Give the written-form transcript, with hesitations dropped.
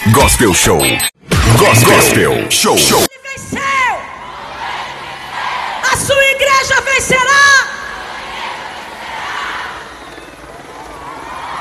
Gospel Show. Gospel Show. Ele venceu! A sua igreja vencerá!